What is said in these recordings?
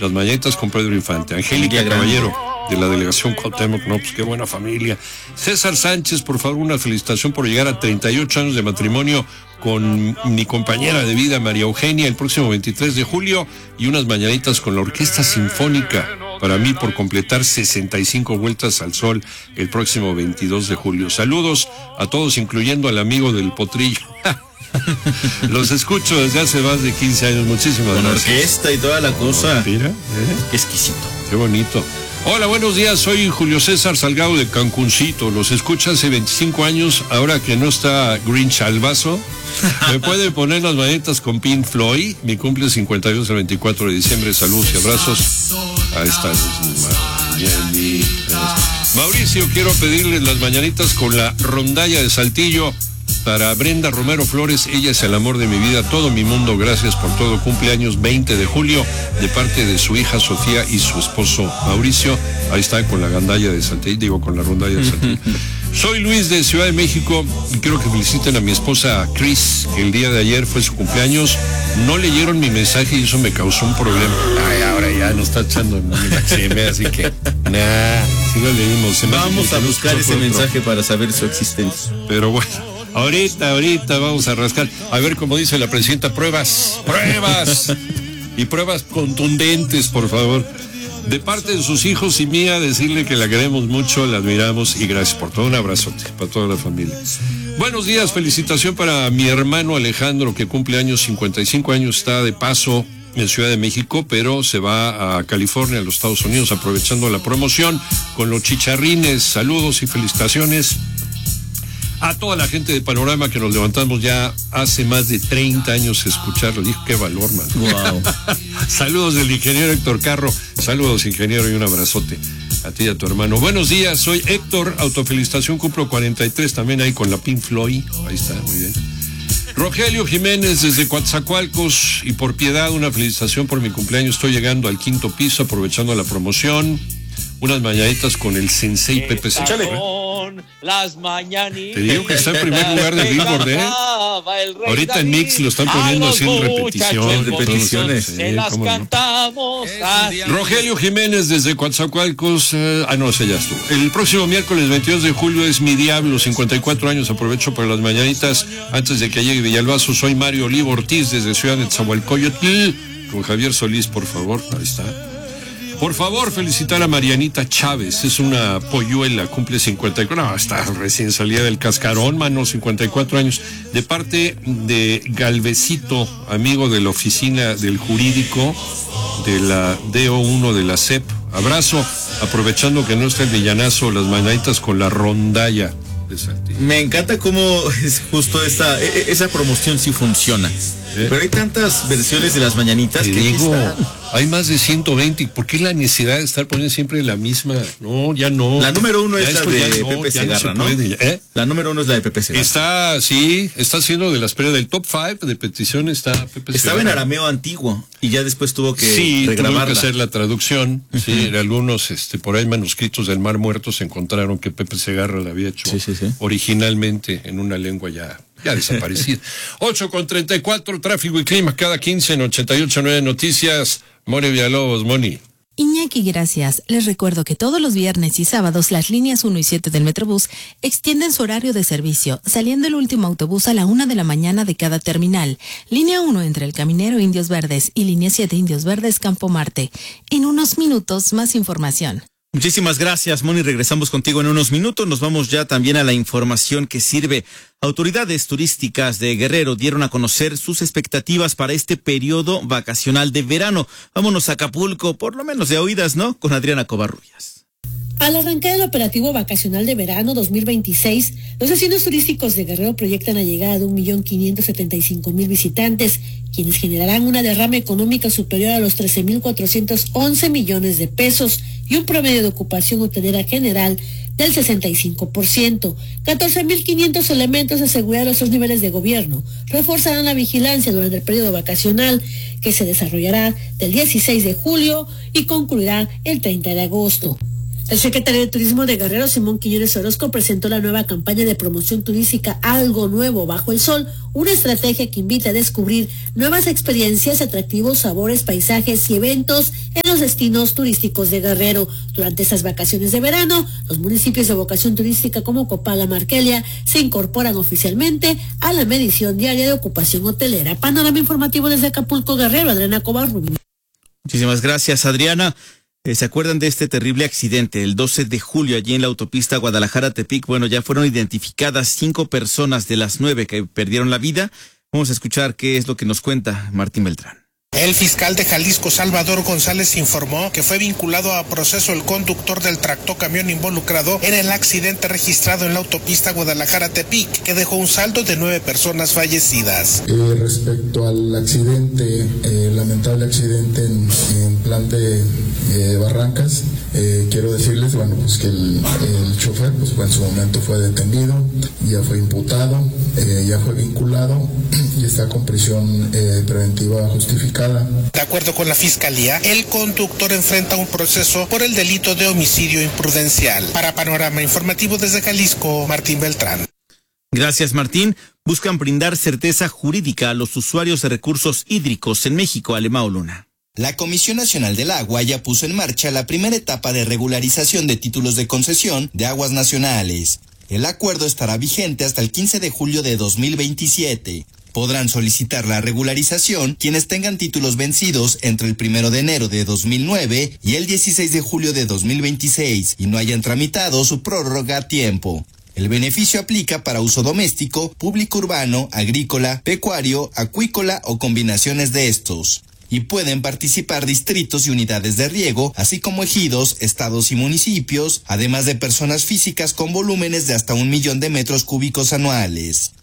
las mañanitas con Pedro Infante. Angélica Caballero, de la delegación Cuauhtémoc, no, pues qué buena familia. César Sánchez, por favor, una felicitación por llegar a 38 años de matrimonio con mi compañera de vida, María Eugenia, el próximo 23 de julio, y unas mañanitas con la Orquesta Sinfónica, para mí, por completar 65 vueltas al sol el próximo 22 de julio. Saludos a todos, incluyendo al amigo del potrillo. Los escucho desde hace más de 15 años, muchísimas gracias. Con orquesta y toda la cosa. Mira, Qué exquisito. Qué bonito. Hola, buenos días, soy Julio César Salgado de Cancuncito. Los escucho hace 25 años, ahora que no está Grinch al vaso. ¿Me puede poner las mañanitas con Pink Floyd? Mi cumple 52 el 24 de diciembre. Saludos y abrazos. Ahí está. Mauricio, quiero pedirles las mañanitas con la rondalla de Saltillo. Para Brenda Romero Flores, ella es el amor de mi vida, todo mi mundo, gracias por todo. Cumpleaños 20 de julio, de parte de su hija Sofía y su esposo Mauricio. Ahí está con la gandalla de Saltillo, con la rondalla de Saltillo. Soy Luis de Ciudad de México y quiero que feliciten a mi esposa Cris, que el día de ayer fue su cumpleaños. No leyeron mi mensaje y eso me causó un problema. Ay, ahora ya nos está echando en la CM, así que sí lo leímos. Vamos a buscar ese mensaje para saber su existencia. Pero bueno. Ahorita vamos a rascar. A ver, como dice la presidenta, pruebas. Y pruebas contundentes, por favor. De parte de sus hijos y mía, decirle que la queremos mucho, la admiramos y gracias por todo. Un abrazote para toda la familia. Buenos días, felicitación para mi hermano Alejandro, que cumple años, 55 años, está de paso en Ciudad de México, pero se va a California, a los Estados Unidos, aprovechando la promoción con los chicharrines. Saludos y felicitaciones a toda la gente de Panorama, que nos levantamos ya hace más de 30 años a escucharlo. Dijo, qué valor, man. Wow. Saludos del ingeniero Héctor Carro. Saludos, ingeniero, y un abrazote a ti y a tu hermano. Buenos días, soy Héctor, autofelicitación, cumplo 43, también ahí con la Pink Floyd. Ahí está, muy bien. Rogelio Jiménez desde Coatzacoalcos, y por piedad una felicitación por mi cumpleaños. Estoy llegando al 5º piso, aprovechando la promoción. Unas mañanitas con el sensei Pepe Segarra. Las mañanitas. Te digo que está en primer lugar de Billboard, Ahorita en Mix lo están poniendo así en repeticiones. Se las cantamos. Rogelio Jiménez desde Coatzacoalcos. Ese ya estuvo. El próximo miércoles 22 de julio es mi diablo, 54 años. Aprovecho para las mañanitas antes de que llegue Villalbazo. Soy Mario Olivo Ortiz desde Ciudad de Tzahualcóyotl. Con Javier Solís, por favor. Ahí está. Por favor, felicitar a Marianita Chávez, es una polluela, cumple 54, está recién salida del cascarón, mano, 54 años, de parte de Galvecito, amigo de la oficina del jurídico de la DO1 de la CEP. Abrazo, aprovechando que no está el villanazo, las mañanitas con la rondalla de Saltillo. Me encanta cómo es justo esa promoción sí funciona. Pero hay tantas versiones de las mañanitas que digo, hay más de 120. ¿Por qué la necesidad de estar poniendo siempre la misma? No, ya no. La número 1 es la de Pepe Segarra, ¿no? La número 1 es la de Pepe Segarra. Está haciendo de las peleas del top 5 de peticiones, está Pepe Segarra. Estaba en arameo antiguo y ya después tuvo que regrabarla. Tuvo que hacer la traducción. Sí, algunos por ahí manuscritos del Mar Muerto se encontraron que Pepe Segarra la había hecho originalmente en una lengua ya desaparecida. 8:34, tráfico y clima cada 15 en 88.9 Noticias. Moni Villalobos, Moni. Iñaki, gracias. Les recuerdo que todos los viernes y sábados las líneas 1 y 7 del Metrobús extienden su horario de servicio, saliendo el último autobús a la 1 de la mañana de cada terminal. Línea 1 entre El Caminero e Indios Verdes y línea 7 Indios Verdes Campo Marte. En unos minutos, más información. Muchísimas gracias, Moni. Regresamos contigo en unos minutos. Nos vamos ya también a la información que sirve. Autoridades turísticas de Guerrero dieron a conocer sus expectativas para este periodo vacacional de verano. Vámonos a Acapulco, por lo menos de oídas, ¿no? Con Adriana Covarrubias. Al arrancar el operativo vacacional de verano 2026, los destinos turísticos de Guerrero proyectan la llegada de 1.575.000 visitantes, quienes generarán una derrama económica superior a los 13.411 millones de pesos y un promedio de ocupación hotelera general del 65%. 14.500 elementos de seguridad de estos niveles de gobierno reforzarán la vigilancia durante el periodo vacacional, que se desarrollará del 16 de julio y concluirá el 30 de agosto. El secretario de Turismo de Guerrero, Simón Quiñones Orozco, presentó la nueva campaña de promoción turística Algo Nuevo Bajo el Sol, una estrategia que invita a descubrir nuevas experiencias, atractivos sabores, paisajes y eventos en los destinos turísticos de Guerrero. Durante estas vacaciones de verano, los municipios de vocación turística como Copala, Marquelia se incorporan oficialmente a la medición diaria de ocupación hotelera. Panorama informativo desde Acapulco, Guerrero, Adriana Covarrubias. Muchísimas gracias, Adriana. ¿Se acuerdan de este terrible accidente el 12 de julio allí en la autopista Guadalajara-Tepic? Bueno, ya fueron identificadas 5 personas de las 9 que perdieron la vida. Vamos a escuchar qué es lo que nos cuenta Martín Beltrán. El fiscal de Jalisco, Salvador González, informó que fue vinculado a proceso el conductor del tractocamión involucrado en el accidente registrado en la autopista Guadalajara-Tepic, que dejó un saldo de 9 personas fallecidas. Respecto al accidente, lamentable accidente en Plante Barrancas, quiero decirles, pues que el chofer, en su momento fue detenido, ya fue imputado, ya fue vinculado y está con prisión preventiva justificada. De acuerdo con la Fiscalía, el conductor enfrenta un proceso por el delito de homicidio imprudencial. Para Panorama Informativo desde Jalisco, Martín Beltrán. Gracias, Martín. Buscan brindar certeza jurídica a los usuarios de recursos hídricos en México. Alemão Luna. La Comisión Nacional del Agua ya puso en marcha la primera etapa de regularización de títulos de concesión de aguas nacionales. El acuerdo estará vigente hasta el 15 de julio de 2027. Podrán solicitar la regularización quienes tengan títulos vencidos entre el 1 de enero de 2009 y el 16 de julio de 2026 y no hayan tramitado su prórroga a tiempo. El beneficio aplica para uso doméstico, público urbano, agrícola, pecuario, acuícola o combinaciones de estos. Y pueden participar distritos y unidades de riego, así como ejidos, estados y municipios, además de personas físicas con volúmenes de hasta 1 millón de metros cúbicos anuales.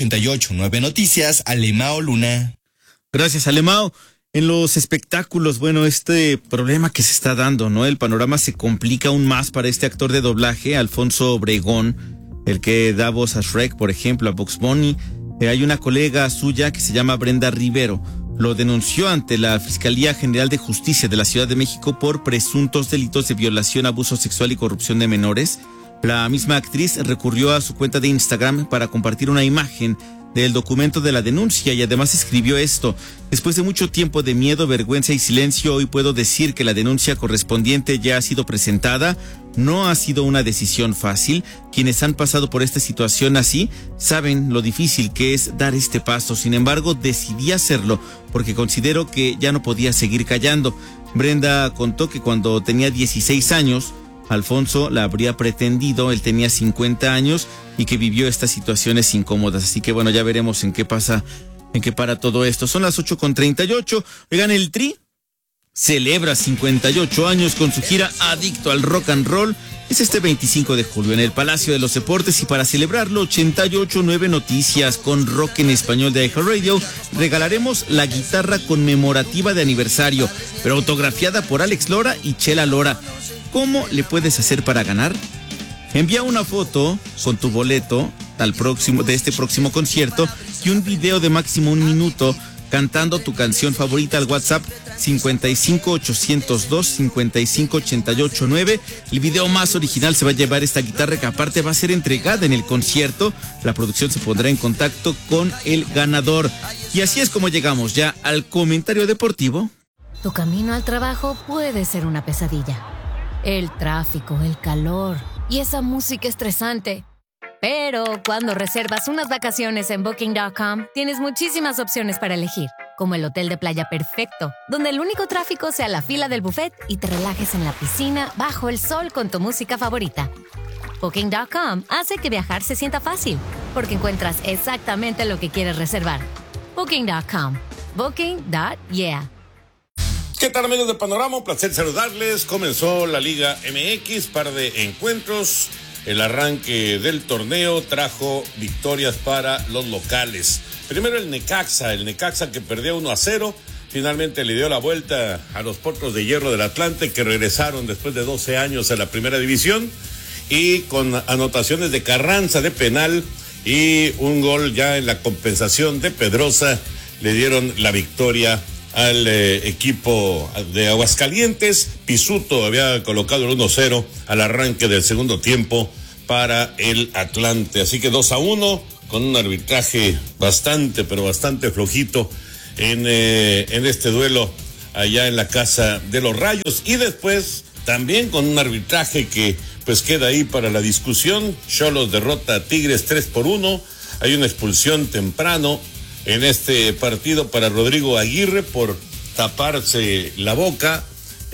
88.9 Noticias, Alemão Luna. Gracias, Alemão. En los espectáculos, este problema que se está dando, ¿no? El panorama se complica aún más para este actor de doblaje, Alfonso Obregón, el que da voz a Shrek, por ejemplo, a Bugs Bunny. Hay una colega suya que se llama Brenda Rivero. Lo denunció ante la Fiscalía General de Justicia de la Ciudad de México por presuntos delitos de violación, abuso sexual y corrupción de menores. La misma actriz recurrió a su cuenta de Instagram para compartir una imagen del documento de la denuncia y además escribió esto: después de mucho tiempo de miedo, vergüenza y silencio, hoy puedo decir que la denuncia correspondiente ya ha sido presentada. No ha sido una decisión fácil. Quienes han pasado por esta situación así saben lo difícil que es dar este paso. Sin embargo, decidí hacerlo porque considero que ya no podía seguir callando. Brenda contó que cuando tenía 16 años, Alfonso la habría pretendido, él tenía 50 años y que vivió estas situaciones incómodas. Así que ya veremos en qué para todo esto. Son las 8:38. Oigan, el Tri celebra 58 años con su gira Adicto al Rock and Roll. Es este 25 de julio en el Palacio de los Deportes y para celebrarlo 88.9 Noticias con rock en español de iHeartRadio regalaremos la guitarra conmemorativa de aniversario, pero autografiada por Alex Lora y Chela Lora. ¿Cómo le puedes hacer para ganar? Envía una foto con tu boleto de este próximo concierto y un video de máximo 1 minuto cantando tu canción favorita al WhatsApp 55-802-55-88-9. El video más original se va a llevar esta guitarra que aparte va a ser entregada en el concierto. La producción se pondrá en contacto con el ganador. Y así es como llegamos ya al comentario deportivo. Tu camino al trabajo puede ser una pesadilla. El tráfico, el calor y esa música estresante. Pero cuando reservas unas vacaciones en Booking.com, tienes muchísimas opciones para elegir, como el hotel de playa perfecto, donde el único tráfico sea la fila del buffet y te relajes en la piscina bajo el sol con tu música favorita. Booking.com hace que viajar se sienta fácil, porque encuentras exactamente lo que quieres reservar. Booking.com. Booking.yeah. ¿Qué tal, amigos de Panorama? Un placer saludarles. Comenzó la Liga MX, par de encuentros. El arranque del torneo trajo victorias para los locales. Primero el Necaxa que perdió 1-0. Finalmente le dio la vuelta a los Potros de Hierro del Atlante, que regresaron después de 12 años a la primera división. Y con anotaciones de Carranza de penal y un gol ya en la compensación de Pedrosa, le dieron la victoria al equipo de Aguascalientes. Pisuto había colocado el 1-0 al arranque del segundo tiempo para el Atlante. Así que 2-1 con un arbitraje bastante flojito en este duelo allá en la casa de los Rayos. Y después también con un arbitraje que pues queda ahí para la discusión. Xolos derrota a Tigres 3-1. Hay una expulsión temprano en este partido para Rodrigo Aguirre por taparse la boca.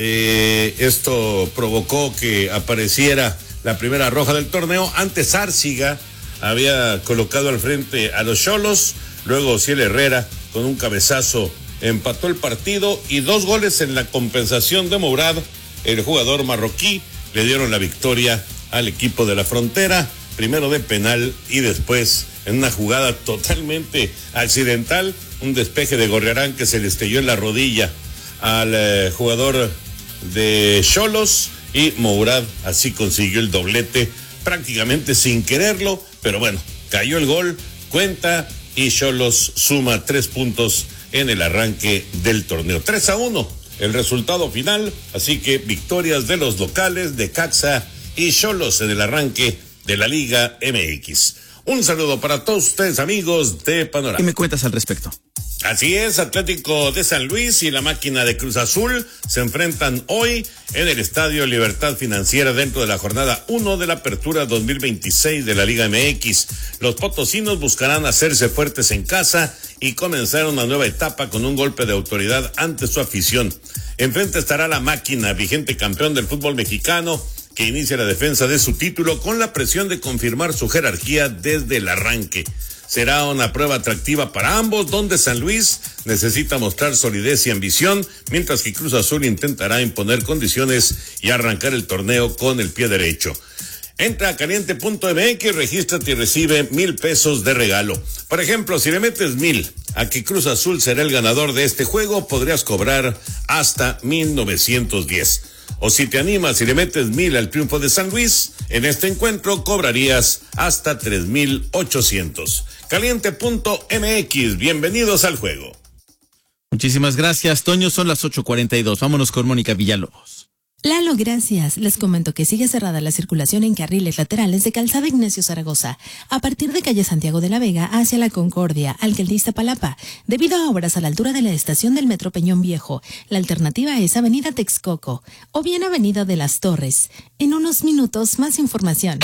Esto provocó que apareciera la primera roja del torneo. Antes Árciga había colocado al frente a los Xolos, luego Ciel Herrera con un cabezazo empató el partido y 2 goles en la compensación de Mourad, el jugador marroquí, le dieron la victoria al equipo de la Frontera, primero de penal y después en una jugada totalmente accidental, un despeje de Gorriarán que se le estrelló en la rodilla al jugador de Xolos y Mourad así consiguió el doblete prácticamente sin quererlo, pero bueno, cayó el gol, cuenta y Xolos suma 3 puntos en el arranque del torneo. 3-1 el resultado final, así que victorias de los locales de Necaxa y Xolos en el arranque de la Liga MX. Un saludo para todos ustedes, amigos de Panorama. ¿Qué me cuentas al respecto? Así es, Atlético de San Luis y la máquina de Cruz Azul se enfrentan hoy en el Estadio Libertad Financiera dentro de la jornada 1 de la apertura 2026 de la Liga MX. Los potosinos buscarán hacerse fuertes en casa y comenzar una nueva etapa con un golpe de autoridad ante su afición. Enfrente estará la máquina, vigente campeón del fútbol mexicano, que inicia la defensa de su título con la presión de confirmar su jerarquía desde el arranque. Será una prueba atractiva para ambos, donde San Luis necesita mostrar solidez y ambición, mientras que Cruz Azul intentará imponer condiciones y arrancar el torneo con el pie derecho. Entra a caliente.mx, regístrate y recibe 1,000 pesos de regalo. Por ejemplo, si le metes 1,000 a que Cruz Azul será el ganador de este juego, podrías cobrar hasta 1,910. O si te animas y le metes 1,000 al triunfo de San Luis, en este encuentro cobrarías hasta 3,800. Caliente.mx, bienvenidos al juego. Muchísimas gracias, Toño. Son las 8:42. Vámonos con Mónica Villalobos. Lalo, gracias. Les comento que sigue cerrada la circulación en carriles laterales de Calzada Ignacio Zaragoza, a partir de calle Santiago de la Vega hacia la Concordia, Alcaldía Palapa, debido a obras a la altura de la estación del Metro Peñón Viejo. La alternativa es Avenida Texcoco o bien Avenida de las Torres. En unos minutos, más información.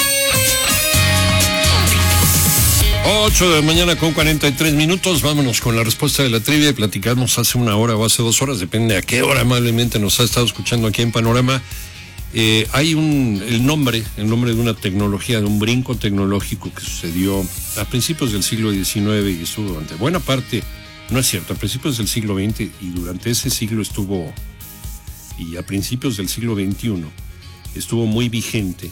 8 de la mañana con 43 minutos. Vámonos con la respuesta de la trivia. Platicamos hace 1 hora o hace 2 horas, depende a qué hora amablemente nos ha estado escuchando aquí en Panorama. Hay el nombre de una tecnología, de un brinco tecnológico que sucedió a principios del siglo XIX y estuvo durante buena parte, no es cierto, a principios del siglo XX y durante ese siglo estuvo, y a principios del siglo XXI estuvo muy vigente.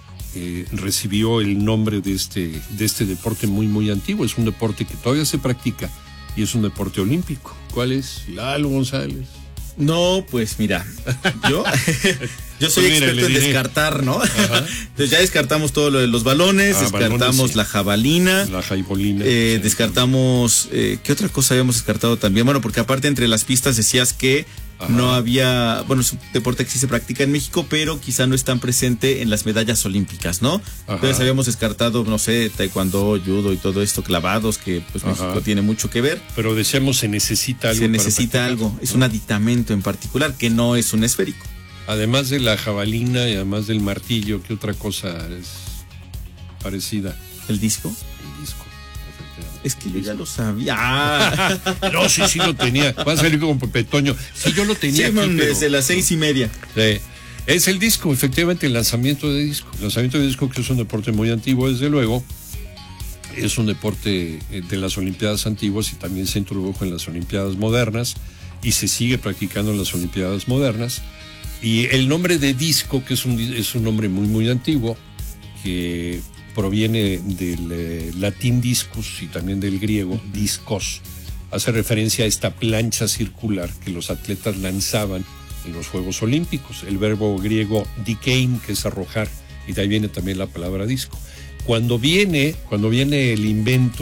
Recibió el nombre de este deporte muy, muy antiguo. Es un deporte que todavía se practica y es un deporte olímpico. ¿Cuál es? Lalo González. No, pues mira, yo soy experto en descartar, ¿no? Entonces ya descartamos todo lo de los balones, descartamos balones, sí. La jabalina. La jaibolina. Descartamos, ¿qué otra cosa habíamos descartado también? Bueno, porque aparte entre las pistas decías que no había, bueno, es un deporte que sí se practica en México, pero quizá no es tan presente en las medallas olímpicas, ¿no? Entonces habíamos descartado, no sé, taekwondo, judo y todo esto, clavados, que pues México tiene mucho que ver. Pero decíamos, se necesita algo. Se necesita algo, es un aditamento en particular, que no es un esférico. Además de la jabalina y además del martillo, ¿qué otra cosa es parecida? ¿El disco? El disco. Es que yo ya lo sabía. No, sí lo tenía. Va a salir como Pepe Toño. Sí, yo lo tenía. Sí, aquí, desde las 6:30. Sí. Es el disco, efectivamente, el lanzamiento de disco. El lanzamiento de disco, que es un deporte muy antiguo, desde luego. Es un deporte de las Olimpiadas antiguas y también se introdujo en las Olimpiadas modernas y se sigue practicando en las Olimpiadas modernas. Y el nombre de disco, que es un nombre muy, muy antiguo, que proviene del latín discus y también del griego discos. Hace referencia a esta plancha circular que los atletas lanzaban en los Juegos Olímpicos. El verbo griego dikein, que es arrojar, y de ahí viene también la palabra disco. Cuando viene el invento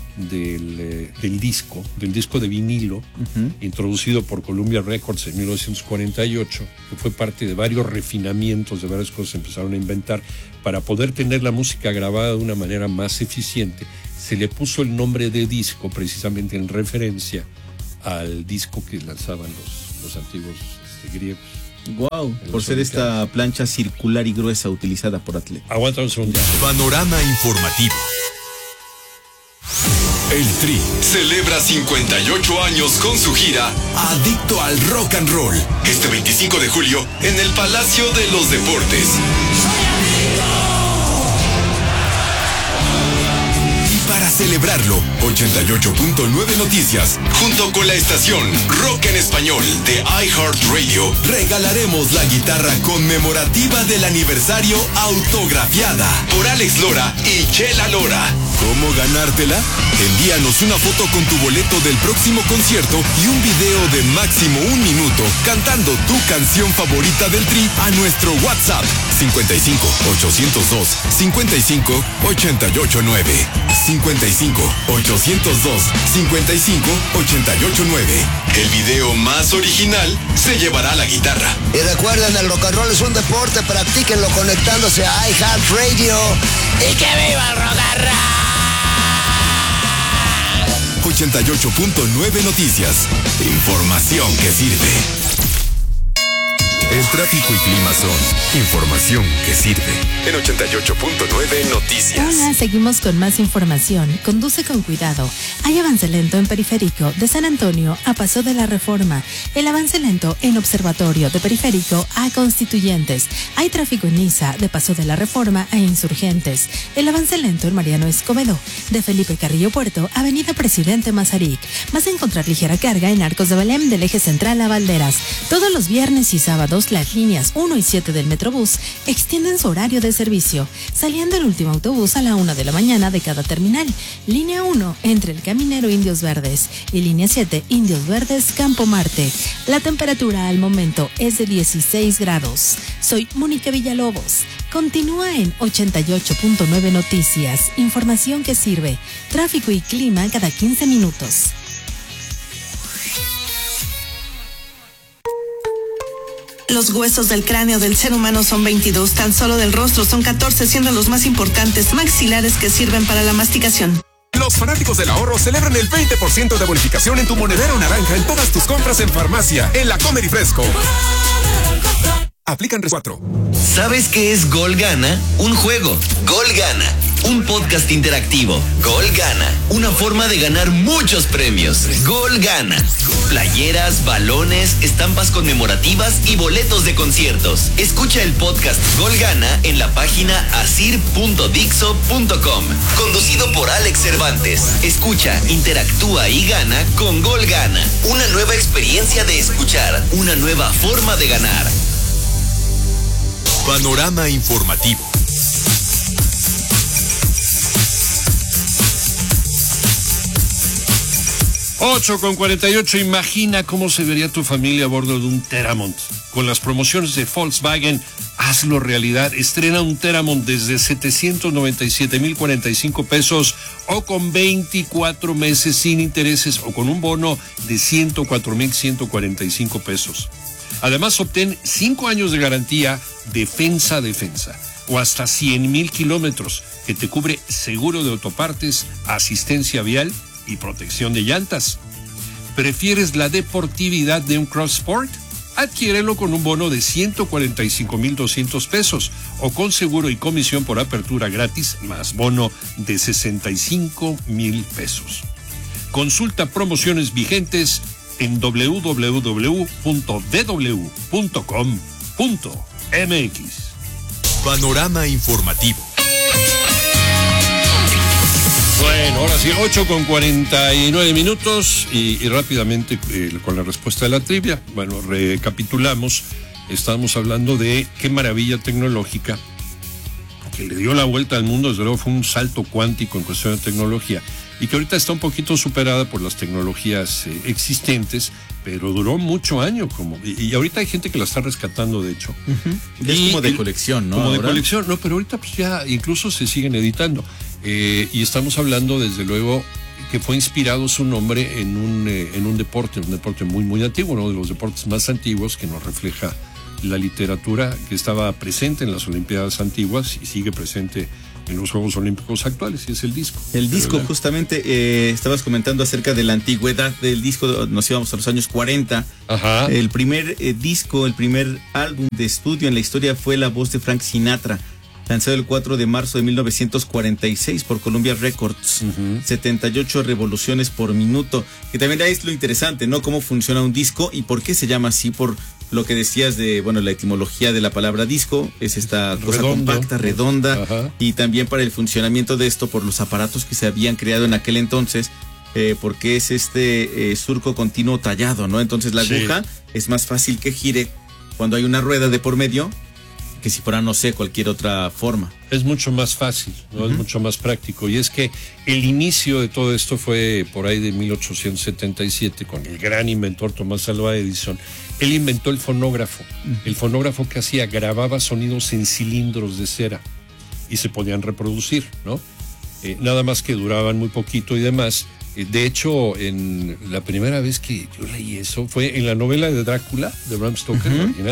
del disco de vinilo, introducido por Columbia Records en 1948, que fue parte de varios refinamientos de varias cosas que empezaron a inventar para poder tener la música grabada de una manera más eficiente. Se le puso el nombre de disco precisamente en referencia al disco que lanzaban los antiguos griegos. Wow, por ser esta plancha circular y gruesa utilizada por atletas. Aguanta un segundo. Panorama informativo. El Tri celebra 58 años con su gira Adicto al Rock and Roll, este 25 de julio en el Palacio de los Deportes. Para celebrarlo, 88.9 Noticias, junto con la estación Rock en Español de iHeartRadio, regalaremos la guitarra conmemorativa del aniversario autografiada por Alex Lora y Chela Lora. ¿Cómo ganártela? Envíanos una foto con tu boleto del próximo concierto y un video de máximo 1 minuto cantando tu canción favorita del Tri a nuestro WhatsApp 55 802 55 889 55 802 55 889. El video más original se llevará la guitarra. Y recuerden, el rock and roll es un deporte, practíquenlo conectándose a iHeartRadio. ¡Y que viva el rock and roll! 88.9 Noticias. Información que sirve. El tráfico y clima son información que sirve. En 88.9 Noticias. Hola, seguimos con más información. Conduce con cuidado. Hay avance lento en Periférico de San Antonio a Paso de la Reforma. El avance lento en Observatorio de Periférico a Constituyentes. Hay tráfico en Niza de Paso de la Reforma a Insurgentes. El avance lento en Mariano Escobedo de Felipe Carrillo Puerto, Avenida Presidente Mazarik. Vas a encontrar ligera carga en Arcos de Belém del eje central a Valderas. Todos los viernes y sábados las líneas 1 y 7 del Metrobús extienden su horario de servicio, saliendo el último autobús a la 1 de la mañana de cada terminal. Línea 1 entre el Caminero Indios Verdes y línea 7 Indios Verdes Campo Marte. La temperatura al momento es de 16 grados. Soy Mónica Villalobos. Continúa en 88.9 Noticias. Información que sirve. Tráfico y clima cada 15 minutos. Los huesos del cráneo del ser humano son 22, tan solo del rostro son 14, siendo los más importantes maxilares que sirven para la masticación. Los fanáticos del ahorro celebran el 20% de bonificación en tu monedero naranja en todas tus compras en farmacia, en la Comer y Fresco. Aplican 4. ¿Sabes qué es Gol Gana? Un juego. Gol Gana. Un podcast interactivo. Gol Gana. Una forma de ganar muchos premios. Gol Gana. Playeras, balones, estampas conmemorativas y boletos de conciertos. Escucha el podcast Gol Gana en la página asir.dixo.com. Conducido por Alex Cervantes. Escucha, interactúa y gana con Gol Gana. Una nueva experiencia de escuchar. Una nueva forma de ganar. Panorama informativo. Ocho con 48. Imagina cómo se vería tu familia a bordo de un Teramont. Con las promociones de Volkswagen, hazlo realidad. Estrena un Teramont desde 797,045 pesos o con 24 meses sin intereses o con un bono de 104,145 pesos. Además, obtén 5 años de garantía defensa o hasta 100,000 kilómetros que te cubre seguro de autopartes, asistencia vial y protección de llantas. ¿Prefieres la deportividad de un Cross Sport? Adquiérelo con un bono de 145,200 pesos o con seguro y comisión por apertura gratis más bono de 65,000 pesos. Consulta promociones vigentes en www.dw.com.mx. Panorama informativo. Bueno, ahora sí, 8 con 49 minutos y rápidamente con la respuesta de la trivia. Bueno, recapitulamos. Estábamos hablando de qué maravilla tecnológica que le dio la vuelta al mundo. Desde luego fue un salto cuántico en cuestión de tecnología y que ahorita está un poquito superada por las tecnologías existentes, pero duró mucho año y ahorita hay gente que la está rescatando, de hecho. Es como de colección, ¿no? Como ahora. de colección, no, pero ahorita pues ya incluso se siguen editando. Y estamos hablando, desde luego, que fue inspirado su nombre en un deporte muy, muy antiguo, uno de los deportes más antiguos que nos refleja la literatura que estaba presente en las Olimpiadas antiguas y sigue presente en los Juegos Olímpicos actuales, y es el disco. El disco, justamente, estabas comentando acerca de la antigüedad del disco, nos íbamos a los años 40. Ajá. El primer disco, el primer álbum de estudio en la historia fue La Voz de Frank Sinatra, lanzado el 4 de marzo de 1946 por Columbia Records. 78 revoluciones por minuto, que también es lo interesante, ¿no? Cómo funciona un disco y por qué se llama así, por lo que decías de, bueno, la etimología de la palabra disco, es esta cosa compacta, redonda. Ajá. Y también para el funcionamiento de esto, por los aparatos que se habían creado en aquel entonces, porque es surco continuo tallado, ¿no? Entonces la aguja es más fácil que gire cuando hay una rueda de por medio que si fuera, no sé, cualquier otra forma. Es mucho más fácil, ¿no? Es mucho más práctico. Y es que el inicio de todo esto fue por ahí de 1877 con el gran inventor Tomás Alva Edison. Él inventó el fonógrafo. El fonógrafo que hacía, grababa sonidos en cilindros de cera y se podían reproducir, ¿no? Nada más que duraban muy poquito y demás. De hecho, en la primera vez que yo leí eso fue en la novela de Drácula de Bram Stoker, original,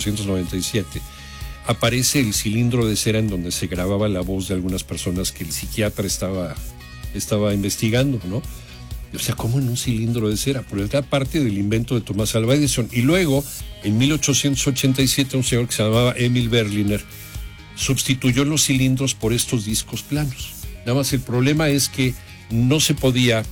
1897. Aparece el cilindro de cera en donde se grababa la voz de algunas personas que el psiquiatra estaba investigando, ¿no? O sea, ¿cómo en un cilindro de cera? Pero era parte del invento de Tomás Alva Edison. Y luego, en 1887, un señor que se llamaba Emil Berliner sustituyó los cilindros por estos discos planos. Nada más el problema es que no se podía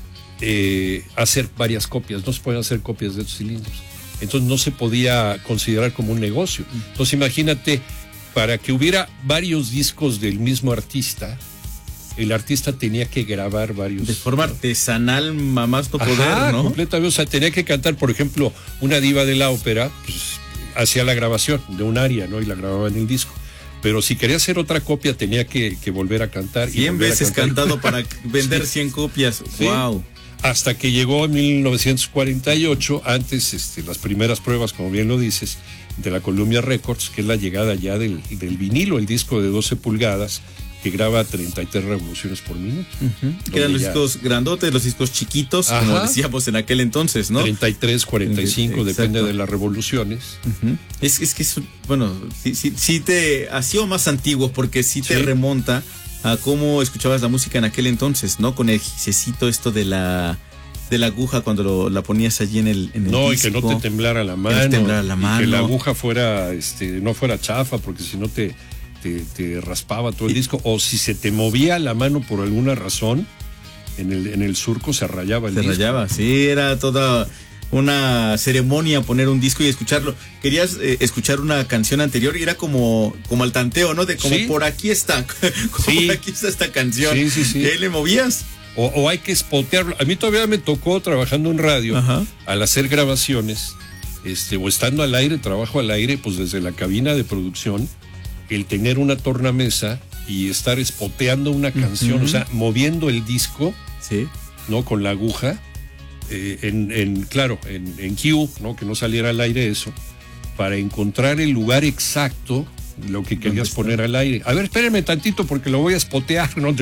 hacer varias copias, no se podían hacer copias de estos cilindros. Entonces no se podía considerar como un negocio. Entonces imagínate, para que hubiera varios discos del mismo artista, el artista tenía que grabar varios. De forma artesanal, más no poder, ¿no? Completamente. O sea, tenía que cantar, por ejemplo, una diva de la ópera, pues hacía la grabación de un aria, ¿no? Y la grababa en el disco. Pero si quería hacer otra copia, tenía que volver a cantar. 100 veces cantado para vender 100 copias. Sí. ¡Wow! Hasta que llegó en 1948, antes las primeras pruebas, como bien lo dices, de la Columbia Records, que es la llegada ya del vinilo, el disco de 12 pulgadas, que graba 33 revoluciones por minuto. Que eran los discos grandotes, los discos chiquitos, como decíamos en aquel entonces, ¿no? 33, 45, depende de las revoluciones. Es que es, bueno, sí te ha sido más antiguo, porque sí te remonta a cómo escuchabas la música en aquel entonces, ¿no? Con el gisecito esto de la aguja cuando la ponías allí en el no, disco. Y que no te temblara la mano. Y que la aguja fuera, no fuera chafa, porque si no te raspaba todo el disco. O si se te movía la mano por alguna razón, en el surco se rayaba el disco. Se rayaba, sí, era toda una ceremonia poner un disco y escucharlo. Querías escuchar una canción anterior y era como al tanteo, ¿no? De como por aquí está, por aquí está esta canción. Sí. ¿Le movías? O hay que spotearlo. A mí todavía me tocó, trabajando en radio, al hacer grabaciones, o estando al aire, trabajo al aire, pues desde la cabina de producción, el tener una tornamesa y estar spoteando una canción, o sea, moviendo el disco, ¿no? Con la aguja, en Q, ¿no? Que no saliera al aire eso, para encontrar el lugar exacto, lo que querías poner al aire. A ver, espérenme tantito porque lo voy a spotear, ¿no?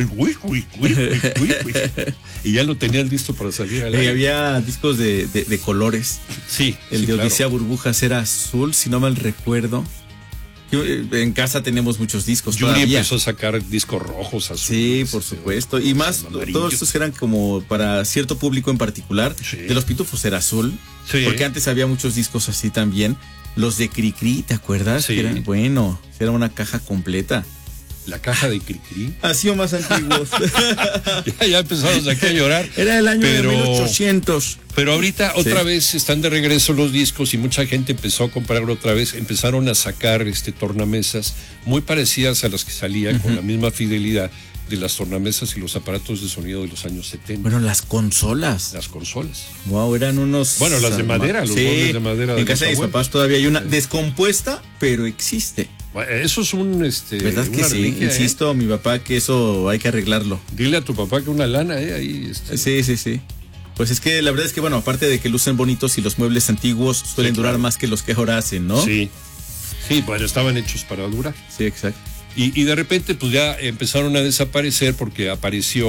Y ya lo tenías listo para salir al aire. Y había discos de colores. Sí. El de Odisea Burbujas era azul, si no mal recuerdo. En casa tenemos muchos discos. Yuri empezó a sacar discos rojos, azules. Sí, por supuesto. Y más, todos estos eran como para cierto público en particular. De los Pitufos era azul. Sí. Porque antes había muchos discos así también. Los de Cricri, ¿te acuerdas? Sí. Que eran, bueno, era una caja completa. La caja de Cricri. Ha sido más antiguos. ya empezamos aquí a llorar. Era el año de 1800. Pero ahorita otra vez están de regreso los discos y mucha gente empezó a comprarlo otra vez. Empezaron a sacar tornamesas muy parecidas a las que salían, con la misma fidelidad de las tornamesas y los aparatos de sonido de los años 70. Bueno, las consolas. Wow, eran unos... Bueno, las de madera, los bordes de madera. En casa de mis papás todavía hay una descompuesta, pero existe. Eso es un ¿verdad que sí? Reliquia, insisto, mi papá, que eso hay que arreglarlo. Dile a tu papá que una lana, ahí. Sí. Pues es que la verdad es que, bueno, aparte de que lucen bonitos y los muebles antiguos suelen durar más que los que ahora hacen, ¿no? Sí, bueno, estaban hechos para durar. Sí, exacto. Y de repente, pues ya empezaron a desaparecer porque apareció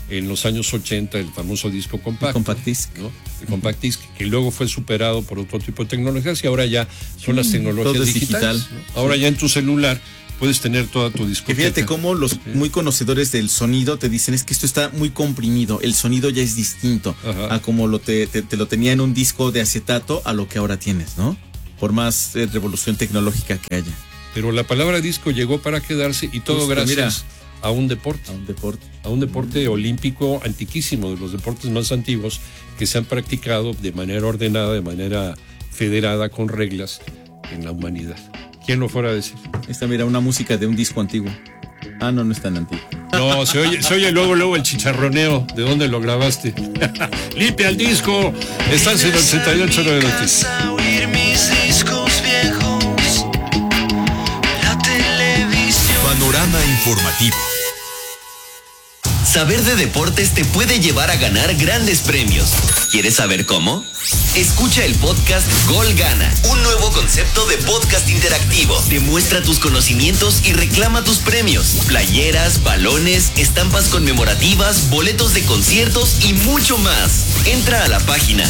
en los años 80 el famoso disco compacto. Compact disc. ¿No? El compact disc, que luego fue superado por otro tipo de tecnologías y ahora ya son las tecnologías todo es digitales. digital. ¿No? Ahora ya en tu celular puedes tener toda tu discoteca. Que fíjate cómo los muy conocedores del sonido te dicen es que esto está muy comprimido, el sonido ya es distinto a como te lo tenía en un disco de acetato a lo que ahora tienes, ¿no? Por más revolución tecnológica que haya. Pero la palabra disco llegó para quedarse y todo gracias a un deporte. A un deporte olímpico antiquísimo, de los deportes más antiguos que se han practicado de manera ordenada, de manera federada, con reglas en la humanidad. ¿Quién lo fuera a decir? Esta, mira, una música de un disco antiguo. Ah, no es tan antiguo. No, se oye luego el chicharroneo. ¿De dónde lo grabaste? ¡Limpia el disco! Estás en el 88 de Noticias. Panorama informativo. Saber de deportes te puede llevar a ganar grandes premios. ¿Quieres saber cómo? Escucha el podcast Gol Gana, un nuevo concepto de podcast interactivo. Demuestra tus conocimientos y reclama tus premios. Playeras, balones, estampas conmemorativas, boletos de conciertos y mucho más. Entra a la página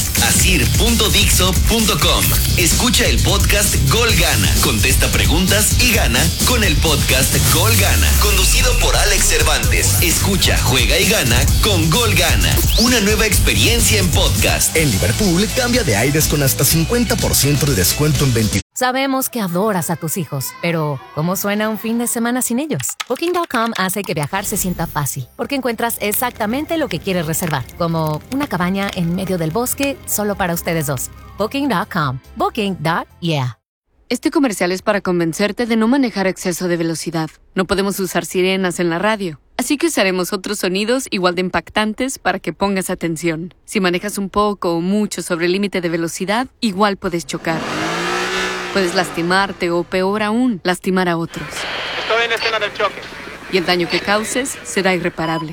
asir.dixo.com. Escucha el podcast Gol Gana. Contesta preguntas y gana con el podcast Gol Gana. Conducido por Alex Cervantes. Escucha, juega y gana con Gol Gana. Una nueva experiencia en podcast. En Liverpool, cambia de aires con hasta 50% de descuento en 20. Sabemos que adoras a tus hijos, pero ¿cómo suena un fin de semana sin ellos? Booking.com hace que viajar se sienta fácil, porque encuentras exactamente lo que quieres reservar, como una cabaña en medio del bosque solo para ustedes dos. Booking.com. Booking.yeah. Este comercial es para convencerte de no manejar a exceso de velocidad. No podemos usar sirenas en la radio, así que usaremos otros sonidos igual de impactantes para que pongas atención. Si manejas un poco o mucho sobre el límite de velocidad, igual puedes chocar. Puedes lastimarte o, peor aún, lastimar a otros. Estoy en la escena del choque. Y el daño que causes será irreparable.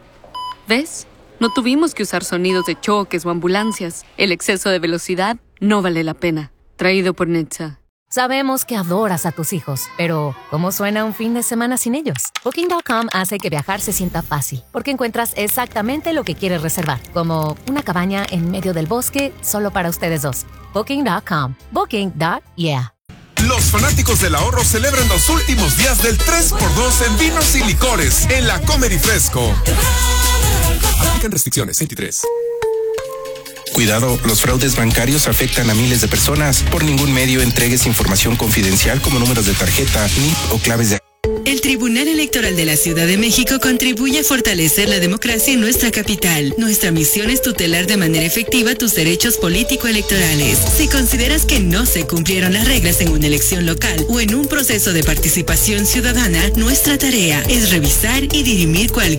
¿Ves? No tuvimos que usar sonidos de choques o ambulancias. El exceso de velocidad no vale la pena. Traído por Netza. Sabemos que adoras a tus hijos, pero ¿cómo suena un fin de semana sin ellos? Booking.com hace que viajar se sienta fácil, porque encuentras exactamente lo que quieres reservar, como una cabaña en medio del bosque solo para ustedes dos. Booking.com. Booking.yeah. Los fanáticos del ahorro celebran los últimos días del 3x2 en vinos y licores en la Comer y Fresco. Aplican restricciones. 23. Cuidado, los fraudes bancarios afectan a miles de personas. Por ningún medio entregues información confidencial como números de tarjeta, NIP o claves de... El Tribunal Electoral de la Ciudad de México contribuye a fortalecer la democracia en nuestra capital. Nuestra misión es tutelar de manera efectiva tus derechos político-electorales. Si consideras que no se cumplieron las reglas en una elección local o en un proceso de participación ciudadana, nuestra tarea es revisar y dirimir cualquier